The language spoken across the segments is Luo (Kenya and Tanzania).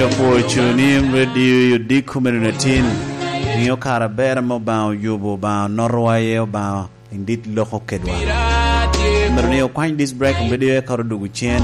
Mio Fortunim Radio Dicumenatin Mio Carabera Mobile Yubo Bow Norway Bow Indeed Loco Kedwa Merneo Quine this break video Karudu Chen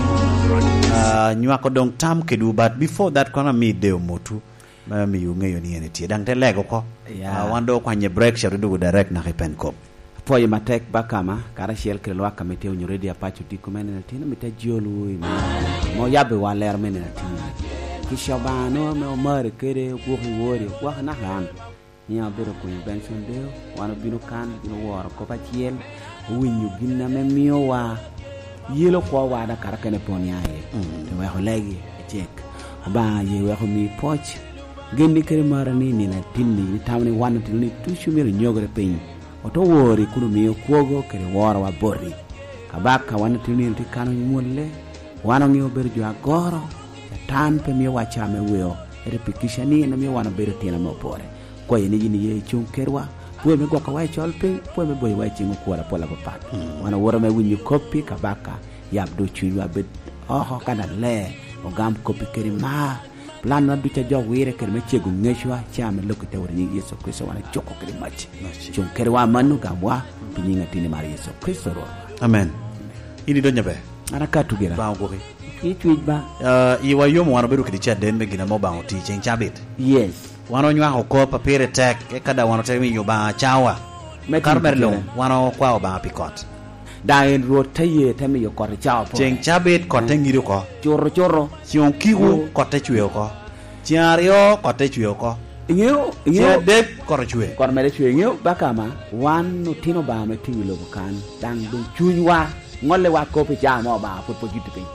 Nyako Dong Tam Kedu but before that kona mi deo motu mi yunge ni ene tie dang te lego ko wando kwanye break sharudu direct na Hipen Cop Poye matek bakama kara shiel kelwa kamete unyoredi apachu dikumene na tina mita jiolu mo yabe wa ler mene na tina kishabano me omare kere kuhi wori kwa na han nya bero ko benson deo wana bino kan bino wora ko pachiel winyu ginna me mio wa yelo kwa wada kara kene poni aye to wa holegi check ba ye wa mi poch gendi kere marani ni na tinni tamni wana tinni tushumir nyogre pen oto wori kuno miyo kuogo kere wora wa borri kabaka wana tinil tikano nyumulle wana ngiyo berjo agoro tan pe miyo wachame weo repikisha ni na miyo wana bero tina mopore kwa yeni jini ye chunkerwa puwe megwa kawai cholpe puwe meboy wai chingu kuwara pola papat wana wora me winyu kopi kabaka yabdo chuywa bed oho kana le ogam kopi keri maa plan na ducha jog wire kere me chegu ngeshwa chame lokite wori Yesu Kristo wana choko kere machi chung kere wa manu gamwa pinyinga tini mari Yesu Kristo ro amen ini donya be araka tugera ba ngo itwit ba iwa yomo wana beru kidi cha den me gina mo ba oti chen chabit yes wana nywa ko papire tek e kada wana temi yo ba chawa karmerlo wana kwa ba pikot da en rotaye temi yo kor chao po chen chabit kote ngiro ko choro sion kiwu kote chwe ko chiario kote chwe ko ingeo dek kor chwe kor mere chwe ingeo bakama wan no tino ba me tiwilo kan dang dum chunywa ngolle wa ko pe jamo ba po gitu pe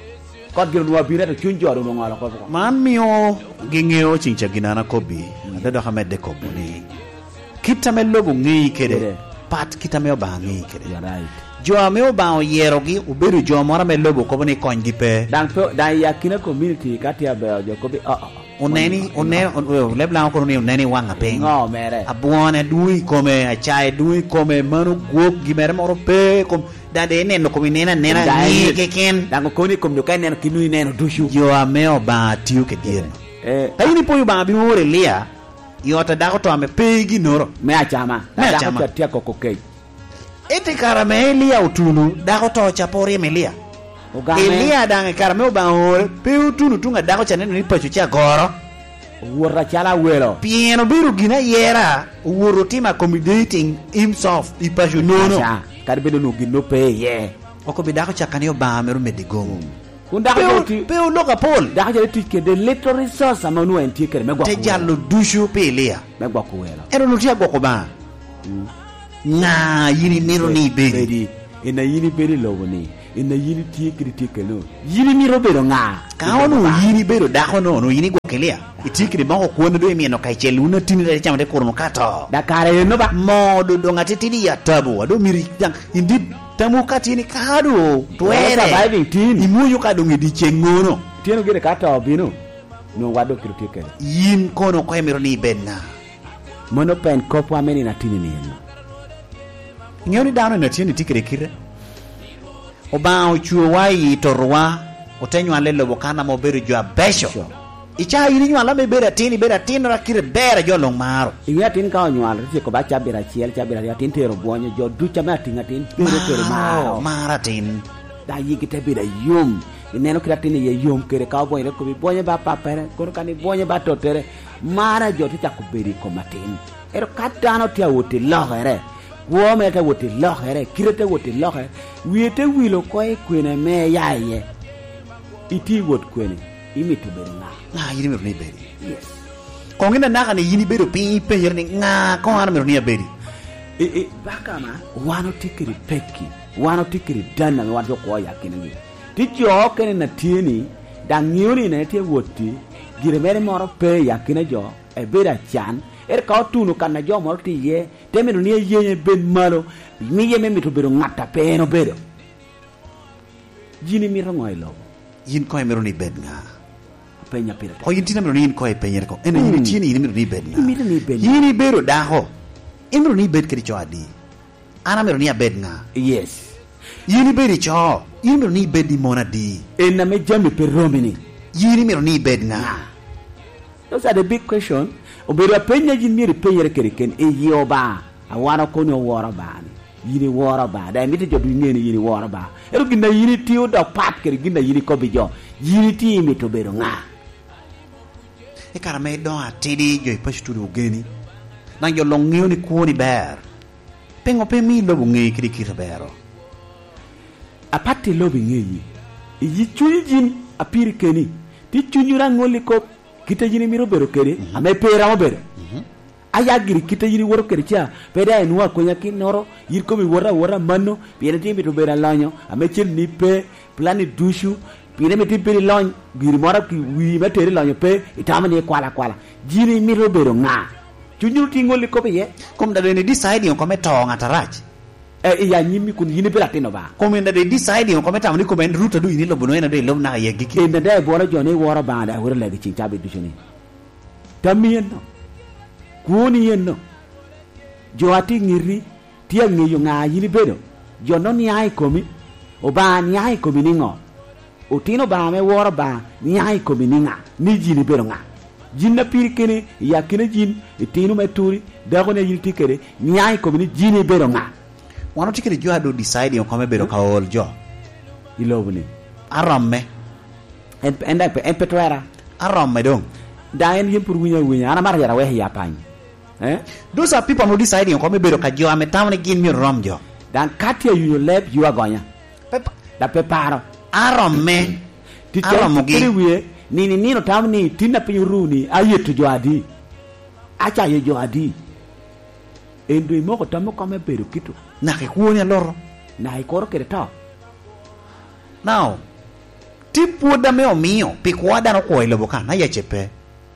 kod giro no bire to chunjo do ngala ko man mio gingeo chincha ginana ko bi ado hamede ko boni kitame logo ngi kede pat kitame ba ngi kede right jo ameo ba yerogi uberu jo mora me logo ko boni kongi pe dan yakina community katia ba jo ko bi uneni lebla ko ni uneni wanga pe ngo mere abuone dui come achai dui come manu gok gimere moro pe kom dade neno ko nena ni keken dan ko ni kom do kan neno kinui neno dushu jo ameo ba tiu ke dien tayini po ba bi wore lia yota dako to ame pe ginoro me achama dako tia ko kokei ete karamelia utunu dako to chapori melia Elia dange karame ba hore pe utunu tunga dako chanene ni pachu cha goro wora chala welo pieno biru gina yera woro tima accommodating himself ipachu nono karbedo no gino pe ye oko be dako chakani ba meru medigomo kunda ko pe loka pol dako jale tike de little resource amanu entie kere megwa te jallo dushu pe Elia megwa ko welo ero no tia goko ba na yini nero ni bedi ina yini bedi loboni ina yini tie critique no yini mi robero nga kaonu yini bero dako no yini gokelia itikiri mako kuona do emieno kaichelu una tinire chama de korno kato dakare no ba modo do ngatitidi ya tabu ado miri jang indi tamu katini kado tuere surviving tin imuyo kado ngedi chengono tieno gere kato bino no wado critique yin kono ko emiro ni benna mono pen kopo ameni na tinini no ngoni dano na tieni tikire kire oba ochuo wai torwa otenywa lelo bokana mo beru jo abesho icha yini nywa la me bera tini ra kire bera jo long maro inya tin ka nywa ti ko ba cha bera chiel cha bera tin tero bonyo jo ducha ma tinga tin bero kere maro mara tin da yigi te bera yum ineno kira tin ye yum kere ka bonyo ko bi bonyo ba papere ko kan bonyo ba totere mara jo ti cha ko beri ko matin ero katano ti awoti logere wo meta woti logere kirete woti logere wiete wilo ko e kwene me yaye iti wot kwene imitu berna na yini me beri yes kongina naka ni yini beri pi pe yerni nga ko ana me ni beri bakama wano tikiri peki wano tikiri dana me wado ko yakine ni ticho kene na tieni dangioni na tie woti gire mere moro pe yakine jo e bera chan ka tunu kana jo moro ti ye temeno ni ye ben malo mi ye me mitu bero ngata pe no bero jini mi rongo ilo yin ko emero ni bednga penya pira o yin tina ni ko e penya ko ene yin tini yin ni bednga mi yin bero daho emero ni bed kri cho adi ana mero ni bednga yes yin beri cho yin mero ni bedi mona di ena me jami per romini yin mero ni bednga Those are the big questions. Obedo penya jin mi repenya kereken e yoba. Awana ko no wora ba ni. Yini wora ba. Da mi te jodu ngene yini wora ba. Ero ginna yini tiyo da pat kere ginna yini ko bijo. Yini ti mi to bedo nga. E cara me don atidi jo pa studio geni. Na yo longio ni kuoni ber. Pengo pe mi lobo ngi kiri kira bero. A patti lobi ngi yi chujin a pir keni. Ti chunyura ngoli ko kita jini miro bero kere. Ame pera mo bero. Ayagiri kita yiri woro kerja peda enua konya kinoro yirko mi wora mano piene timbi to bera lanyo amechel ni pe plani dushu piene meti peri lany giri mora ki wi meteri lanyo pe itama ni kwala jiri miro bero nga chunyuru tingoli ko ye kom da ne decide ko me tonga tarach ya nyimi kun yini bela tino ba kom da de decide ko me tamni ko men ruta du yini lobo no ena de lob na ye giki enda de bora jone wora banda wora legi cincabe dushuni tamien no kuoni yenno joati ngiri tia ngiyo nga yini bedo jono ni ai komi oba ni ai komi ningo utino ba me wora ba ni ai komi ninga ni jini bedo nga jinna pir kene ya kene jin itino meturi dago ne yini tikere ni ai komi ni jini bedo nga wano tikere jo ado decide ko me bedo ka ol jo ilobuni aramme enda pe empetwera aramme dong daen yim pur winya ana mar yara we ya pan those are people who decide ko me bedo ka jo ame tamne gin mi rom jo dan katia you left you are gonya da peparo aramme aramugi wiye ni no tamni tinna pin runi ayetu jo adi acha ye jo adi endo moko tamo ko me bedo kitu na ke kuonya loro na ikoro kere to now tipo da me omio pikwada no ko ile boka na ya chepe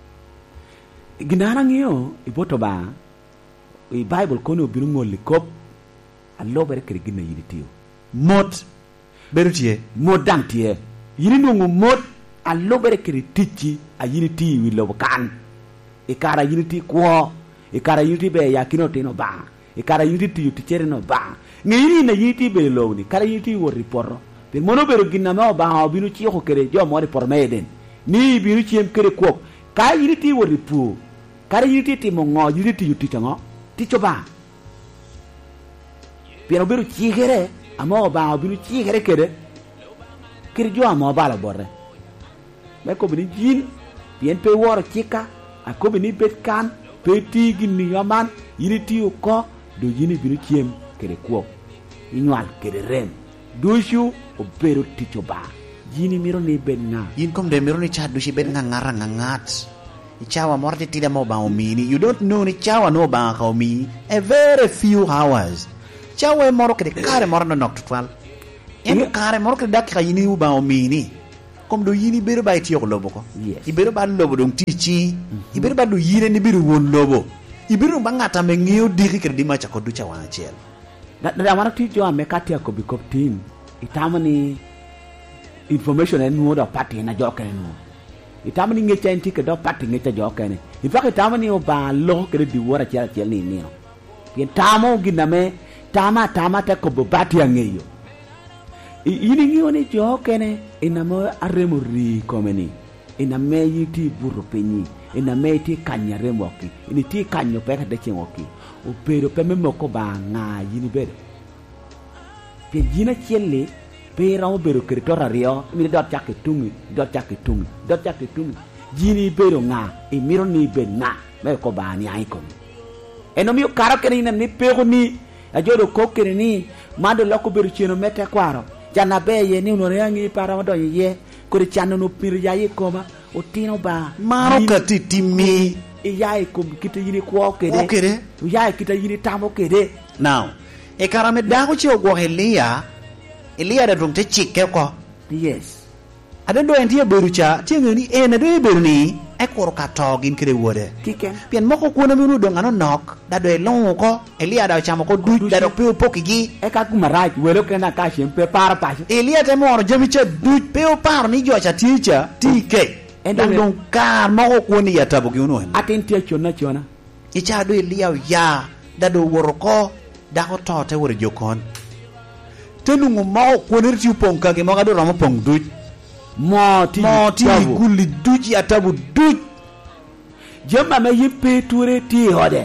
ginara ngio iboto ba i bible kono biru ngol kop allo bere kere gina yidi tiyo mot berutie modang tie yiri nungu mot allo bere kere tichi a yidi ti wi lo kan e kara yidi ti ko e kara yidi be ya kino tino ba e kara yidi ti yuti chere no ba ngiri na yidi be lo ni kara yidi wo riporro pe mono bero gina ma ba binu chi ko kere jo mo ripor meden ni binu chi em kere ko ka yidi ti wo ripu kara yidi ti mo ngo yidi ti yuti tango ti coba piano beru chigere amo ba binu chigere kere jo amo ba la borre me ko bini jin pien pe wor chika a ko bini bet kan pe ti gini yaman yini ti ko do yini binu chiem kere ko inwal kere rem dushu o beru ti coba yini miro ni benna yin kom de miro ni cha dushi ben ngara ngat ichawa morte tida mo ba omini you don't know ni chawa no ba ka omi a very few hours chawa moro ke kare moro no nok twal en kare moro ke dak ka yini ba omini kom do yini beru ba ti lobo ko ibero ba lobo dong tichi ibero ba do yire ni biru won lobo ibero ba ngata me ngiu diri ke di macha ko du chawa chel da mara ti jo ame katia ko bi koptin itamani information en mo da party na jo ken no itamani ngecha enti ke do party ngecha jo ken ifaka itamani o ba lo ke di wora chel ni ni pi tamo giname tama ta ko bati angeyo ini ngione jo ken inamo aremori komeni iname yiti buru penyi iname ti kanyare moki ini ti kanyo pe ka de chengoki o pero pe memoko ba nga yini bere pe jina chelle pera o bero kritora rio mi do chake tungi jini bero nga e miro ni be nga me ko ba ni ai ko eno mi karo kene ni pero ni a jodo ko kene ni mado loko bero cheno mete kwaro jana be ye ni no yangi para do ye ko ri chano no pir ya ye ko ma o tino ba maro ka titimi e yae ko kita yini ko kede yae kita yini tamo kede now e karame dago chi ogwo Elia da drum te chike ko yes adendo entie berucha tienge ni ena do beru ni e kor ka togin kede wode kiken pien moko kuona mi do ngano nok da do elon ko Elia da chamo ko du da do pe pokigi e ka kumaraj welo kena ka shempe para pa Elia te moro jamicha du pe par ni jo cha ticha tike endon kar moko kuoni ya tabu kiuno atentie chona icha do Elia ya da do woroko da ko tote wor jokon tenungu mau kuonir ti ponka ke maga do ramo pong duj mo ti guli duji atabu duj jama me yipe ture ti hode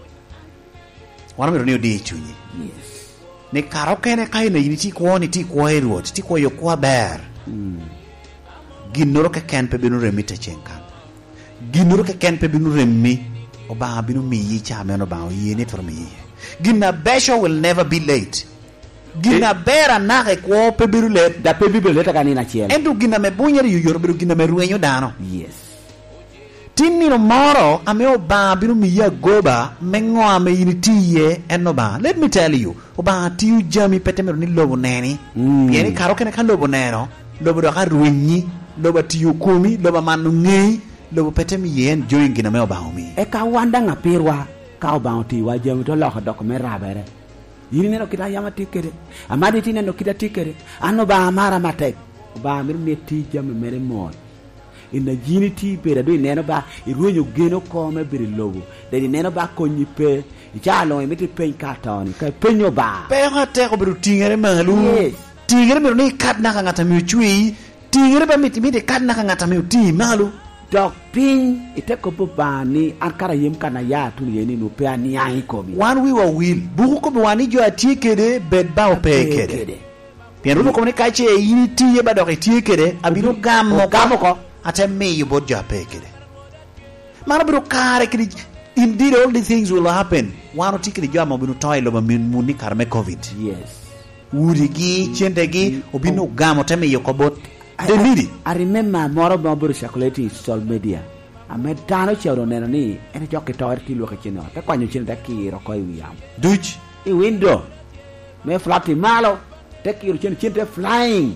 wan mero ni odi chunyi yes ne karo kene kai ne yini ti ko e ruot ti ko yo kwa ber ginoro ke ken pe binu remi te chenkan ginoro ke ken pe binu remi oba binu mi yi cha me no ba yi ni for mi gina besho will never be late gina bera na ke ko pe binu le da pe bibele ta kanina chiel endu gina me bunyere yu yor biru gina me ruenyo dano yes tinni no moro ame oba binu mi ya goba mengo ame yini tiye enoba let me tell you oba tiu jami petemero ni lobo neni yeni karo kene kan lobo neno lobo do ka ruenyi lobo tiu kumi lobo manu ngei lobo petemi yen join gina me oba omi e ka wanda ngapirwa ka oba ti wa jami to lokho dok me rabere yini neno kita yama tikere amadi tineno kita tikere ano ba amara matek ba mir ne ti jami mere mo ina jini ti pere do neno ba iruenyo geno kome biri logo de neno ba konyi pe jalo e meti pen katoni ka penyo ba pe ha te ko biru tingere malu tingere biru ni kat na ngata mi chui tingere ba miti kat na ngata mi ti malu dok pin ite ko ba ni ankara yem kana ya tu yeni no pe ani ai ko bi wan we will bu ko wani jo atikede bed ba o pe kede pian ru ko ni ka che yini ti ye ba do ke tikede abinu gamo ko ate me you both job pekede mara bro kare kidi indeed all these things will happen wano tikidi jama binu toilo ba muni karme covid yes uri gi chende gi obinu gamo teme yokobot de lidi I remember moro ba bro chocolate social media ametano chero neno ni ene joke tower ti lo kachino ta kwanyo chine ta kiro ko wiam duch I window me flati malo ta kiro chine te flying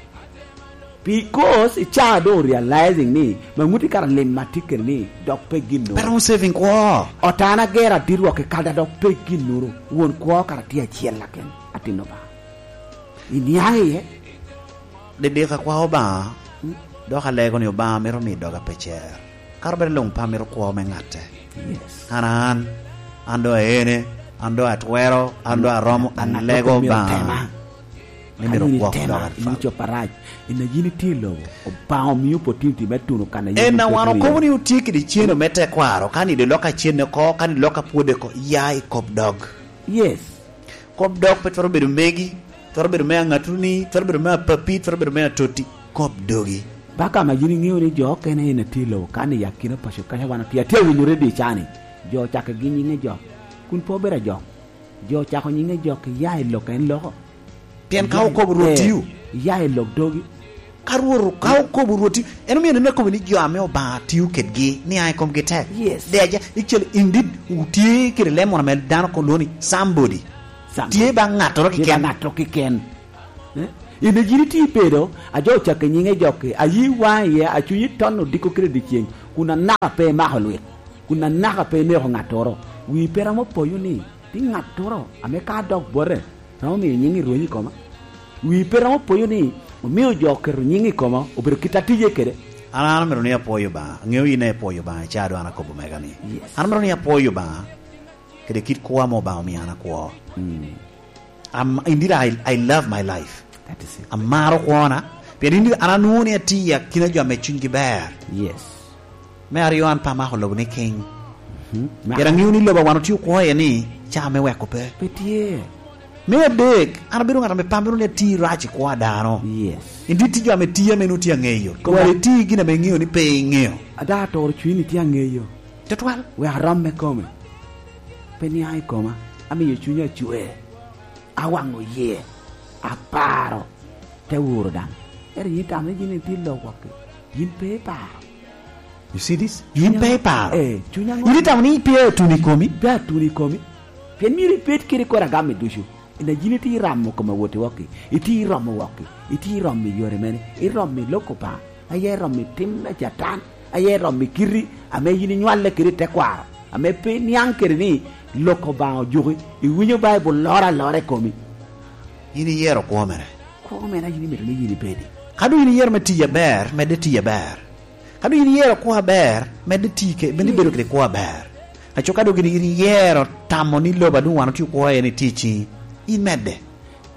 because it don't realizing ni mamuti kara le matiker ni dok pegino pero saving ko otana gera dirwo ke kada dok pegino won ko kara tia chiela ken atino ba iniaye de ka kwa ba do ka lego ni ba mero mi doga pecher karber long pa mero ko me ngate yes hanan ando ene ando atwero ando aromo an lego ba nimero kwa doga inicho paraj ina jini tilo opao mi opportunity metuno kana ena wano ko ni utiki di chieno mete kwaro kani de loka chieno ko kani loka puode ko yai cop dog yes cop dog petro bedo megi toro bedo me ngatuni toro bedo me papi toro bedo me toti cop dogi baka ma jini ngiyo ni jo kene ina tilo kani yakina pasho kaya wana tia winyure di chani jo chaka ginyi nge jo kun po bera jo chako nyinge jo ke yai loka en loko pien kao ko rotiu yai lok dogi karuru kao ko buroti eno mi ne ko ni jo ame oba tiu kedgi ni ai kom getek yes deja ikchel indeed uti kire lemon mel dan ko loni somebody tie ba ngato ki ken ina jiri ti pedo ajo chake nyinge joke ayi waye achuyi tono diko kredi cheng kuna naka pe maholwe kuna naka pe ne ngatoro wi pera mo poyo ni ti ngatoro ame ka dog bore no mi nyingi ruyi koma wi pera mo poyo ni mi joke nyingi koma obero kitatiye kere ana mero ni apoyo ba ngeu ine apoyo ba chado ana ko bumega ni ana mero ni apoyo ba kede kit ko mo ba mi ana ko indeed I love my life. That is it. Amaro kwana. Pero indeed ananuni atiya kina jo amechungi ber. Yes. Me ariyo an pa maho lobo ni king. Pero ngiuni lobo wano tiyo kwa ya ni cha me weko pe. Petie. Me big anabiru ngata me pambiru ni ti rachi kwa dano. Yes. Indeed tiyo ametiya menuti ya ngeyo. Kwa ti gina me ngiyo ni pe ngeyo. Ada tor chuini ti ya ngeyo. Tetwal. We haram me kome. Peni hai koma. Ami yo chunya chue. Awango ye aparo te wurdan eri yitame jini tillo wake yin pe paro you see this yin pe paro chunya yiri tamni pe tuni komi pien mi repeat kiri kora game dushu ina jini ti rammo kama wote wake iti rammo wake iti rammi yore mene i rammi loko pa aye rammi timna jatan aye rammi kiri ame yini nyalle kiri te kwaro ame pe nyang kiri ni loko ba jogi I winyo bible lora komi yini yero ko mere yini mere ni yini bedi kadu yini yero meti ya ber mede ti ya ber kadu yini yero ko ber mede ti ke bendi bedo ke ko ber acho kadu yini yero tamo ni loba du wanu ti ko ene tichi in mede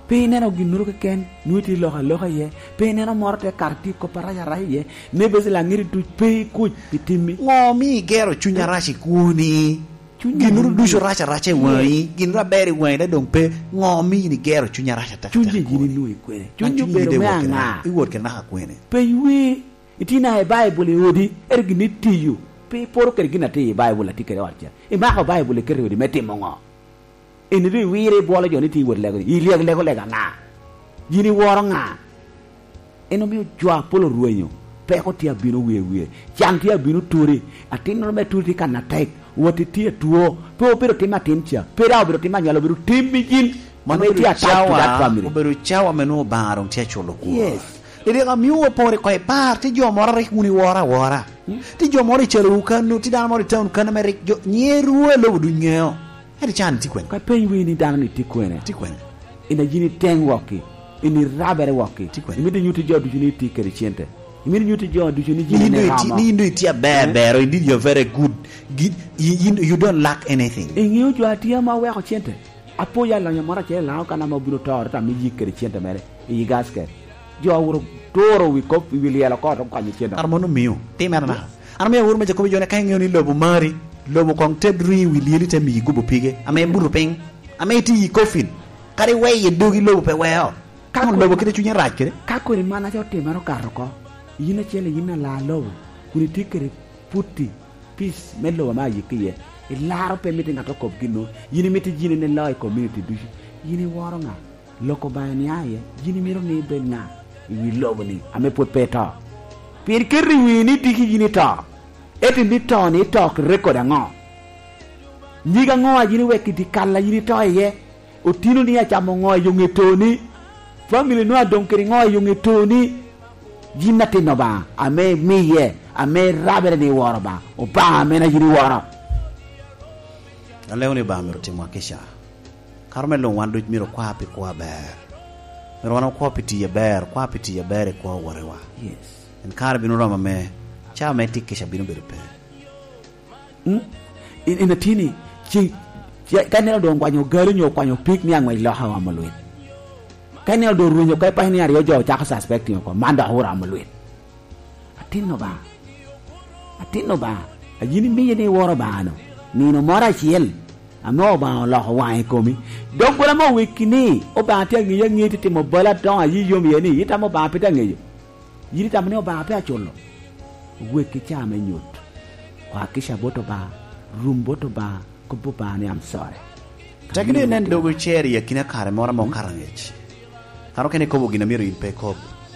pe neno ginuru ke ken nuiti loha ye pe neno morte karti ko para ya ye ne bezla ngiri tu pe ku pitimi ngomi gero chunya rashi kuni ginuru dusho racha wai ginura beri wai da dong pe ngomi ni gero chunya racha ta chunje jini nui kwene chunju bero manga iwot ke na kwene pe wi itina e bible odi ergini tiyu pe poro kergina te bible atikere warcha e ma ko bible kere odi metimo ngo iniri wire bola joni ti wor lego ili lego lega nga jini woro nga eno mi jwa polo ruenyo pe ko ti abino we chan ti abino turi atino me turi kana tek woti ti tuo pe pero ti matincha pe ra obiro ti manyalo biro timbi jin mano ti chawa obiro chawa meno baro ti cholo ko yes ede ga miwo pore ko e parti jo mora rek muni wora ti jo mora chelo kanu ti dan mora town kana me rek jo nyeru lo du nyeo edi chan ti kwen ka pe wi ni dan ni ti kwen ina jini teng woki ini rabere woki mi de nyuti jo du jini ti kere chente mi nyuti jo du jini jini ne rama ni ndo ti bero indeed you're very good you don't lack anything inyo jo atia ma we ko chente apo ya la nyamara che la kana ma bulo tor ta mi jikere chente mere i gaske jo wuro toro wi ko wi li ala ko to kan chente armono miu te merna arme wuro me ko jone kay ngoni lobu mari lobo kong tedri wi lieli te mi gubo pige ame buru ping ame ti kofin kare weye dogi lobo pe weo kan lobo kite chunya rach kire ka ko ni mana jo te maro karo ko yina chele yina la lobo kuni tikere putti pis melo ma yikiye ilaro pe miti ngato ko gino yini miti jini ne lay community du yini woro nga loko bani aye yini miro ni ben nga wi lobo ni ame pot peta pir kiri wi ni tiki yini ta eti ni toni tok record ngo nyiga ngo ajini wekiti kala yini to ye otino ni achamo ngo yongetoni family no adonkeri ngo yongetoni jinati no ba ame miye ame rabere ni woro ba o ba ame na yini woro aleo ni ba mero timwa kesha karmelo wando miro kwa pi kwa ber mero wana kwa piti ya ber kwa warewa yes en karbi no rama me cha meti kesha bino berepe ina tini chi kanelo do ngwanyo gari nyo kwanyo pik ni angwe lo hawa malwe kanelo do runyo kai pa ni ari jo cha suspect ko manda hora malwe atino ba ajini mi ni woro ba no ni no mora chiel amo ba lo hawa ko mi donc la mo wikini o ba te ngi yangi ti mo bala don ayi yom ye ni yita mo ba peta ngi yiri ta mo ba pa cholo weke cha me nyot kwa kisha boto ba rumboto ba ko ba ni am sorry takine nen dogo cheri ya kina kare mora mo karangech karo kene ko bugina miro ilpe ko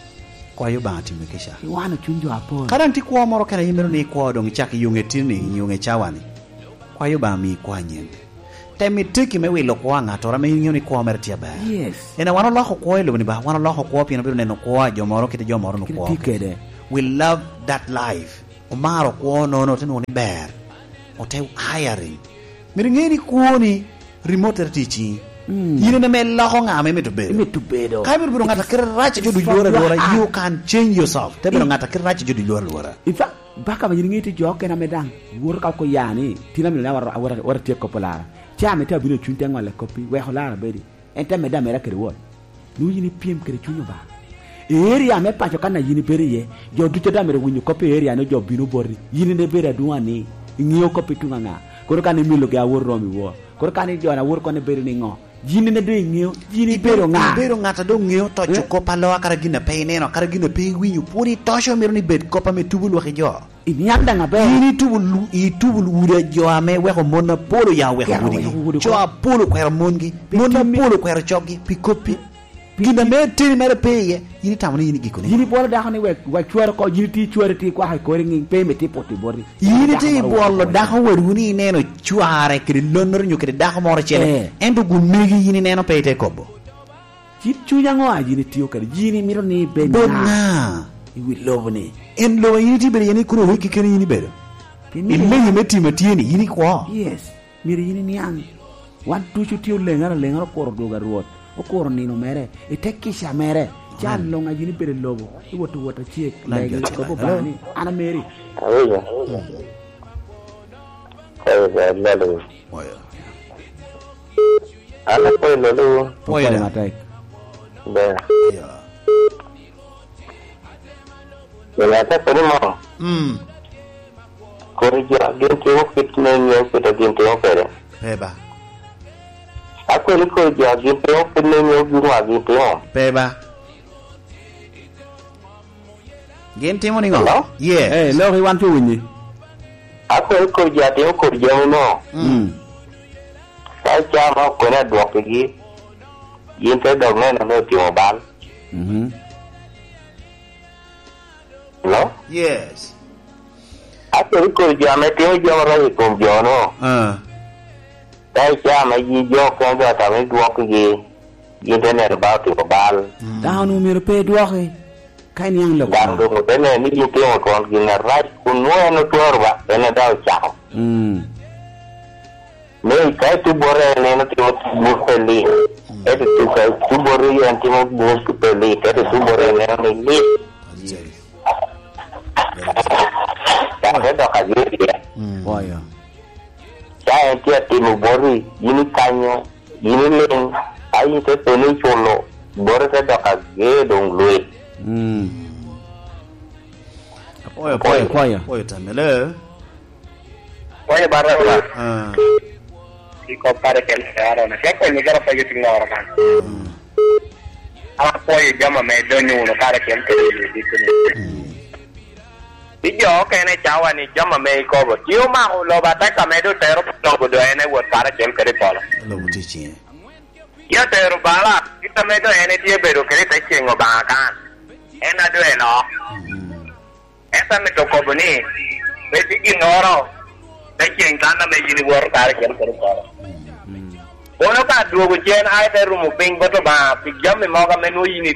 kwa yo ba ti me kisha wana chunjo apo karanti kwa moro kana yimero ni kwa dong chaki yunge tini yunge chawani kwa yo ba mi kwa nyen temi tiki me wilo kwa ngato rame nyoni kwa mertia ba yes ena wana lo ko elo ni ba wana lo ko pina biro neno kwa jo moro kite jo moro no kwa tikede we love that life omaro ko no teno ni ber ote hiring miringeni kuoni remote teaching yine ne me la ho ngame me to bedo kai biro ngata kirracha jodu lora you can change yourself te biro ngata kirracha jodu lora ifa baka ba yingiti joke na medang wor ka ko yani tina mi na war te ko polara chame ta bino chunte ngole kopi we holara bedi ente medam era kere won nu yini piem kere chunyo ba area me pacho kana yini beriye jo duche da mere winyo kopi area no jo bino bori yini ne bere duani ngiyo kopi tunganga koro kane milo ga wor romi wo koro kane jo na wor ko ne beri ni ngo jini ne do ngiyo jini bero ngata do ngiyo to chuko palo akara gina pe neno akara gina pe winyo puri tosho mero ni bed kopa me tubul wa jo inyanda ngabe yini tubul wure jo ame we ko mona polo ya we ko jo polo ko mongi mona polo ko chogi pikopi gina me tini mere peye yini tamani yini gikoni yini bolo da xone we chuwar ko yini ti chuwar ti ko hay ko ringi pe me ti poti bori yini ti bolo da ko weruni neno chuare kri lonor nyu kri da ko moro chele endo gu migi yini neno pete kobo ci chunya ngo yini ti o kari yini miro ni be na we love ni en lo yini ti be yini kuro wiki kene yini be ilme yimi ti matini yini ko yes miro yini ni an wan tu chu ti o lengara ko do ga ruot okoro nino mere itekisha mere jallo nga jini pere lobo iwoto chiek lagi ko bani ana meri ayo ayo lalo oya ana ko lalo oya matai Beh. Yeah. Là ta per mo. Correggia, gente o fit nemmeno per gente o per. Peba. A quello correggia, gente o per nemmeno più ma gente o. Peba. Gen timo ni ngo? Hello? Yes. Eh, lo ri wan tu winyi. A quello correggia, te o correggia no. Sai cha ma ko na do ke gi. Gente do no no ti mo ban. No? Yes. A quello correggia me te o jo ra ko jo no. Sai cha ma gi jo ko ga ta me do ke gi. Gente ne ba ti mo ban. Down nu mi pe duoke. Kai ni ang lo. Dan do ko ne ni ji te o ko gi na ra ku no no torba ne da cha. Nei kai tu bore ne ti mo pelli. E tu kai tu bore io ti mo pelli, e tu bore ne ni. Da do ka ji. Boya. Sai ti mo bore ini kanyo, ini len, ai te to ni cholo. Bore te do ka ge dong lui. Oyo tamele. Oye barra. Iko pare che era una che quello che era poi ti ignora man. Poi chiama me ognuno pare che anche io che ne ciao ani chiama me covo. Io ma lo batacca me do tero dopo do ene vuol fare che anche ripola. Lo dici. Io tero bala, kita me do ene tie bedo che te chengo bakan. Ena do eno. Esa me to covo ni. Vedi ignoro. Perché in canna me gli vuoi fare che per fare. Uno ca due cucine ai per un ping botto ba, pigliamo in moga menu ini.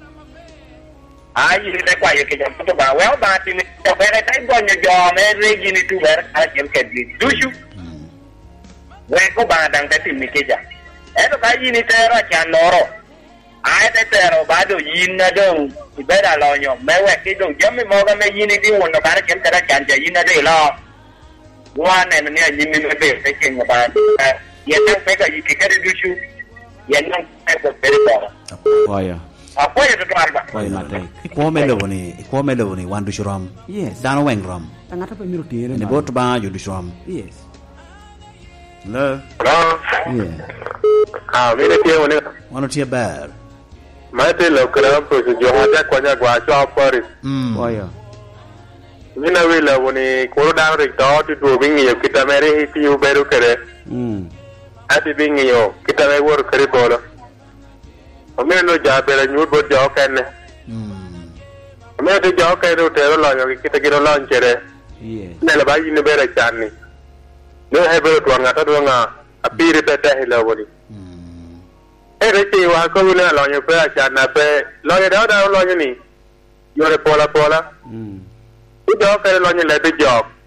Ai ini te qua che già botto ba, well ba ti ne per te gogno jo me regini tu ver a che di dushu. Ko ba dang te mi che già. E to ca ini te ra chan loro. Ai te ro ba do yin na dong, ti beda lo nyo, me we che dong già mi moga me ini di uno para che te ra chan ja yin na de lo. One and near you may be thinking about it. Yet, you can do you. Yet, not very well. Boya. A boy to drive. Boya mate. Iko meloni wan du shram. Yes. Dano weng ram. Tangata pa miru tire. Ne bot ba you du shram. Yes. Hello. Hello. Yeah. Mire que one. Wano tia bar. Mate lo kra po jo hata kwanya gwa cho pari. Boya. Mina wila woni ko da re to tu bingi yo kita mere ti u beru kare. Ati bingi yo kita me wor kare bolo. O me no ja bere nyu bo jo kenne. O me te jo kare ro te ro lo yo kita giro lo nchere. Yes. Ne la ba yin bere channi. No he bere to ngata do nga apiri pe te hilo woni. E re ti wa ko ne lo yo pe channa pe lo yo da lo yo ni. Yo re pola. Ito kaya lo niya lebe job.